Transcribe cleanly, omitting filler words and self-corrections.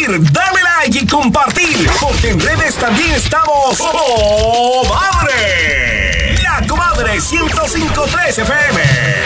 dale like y compartir, porque en redes también estamos ¡Oh, madre! La Comadre 105.3 FM.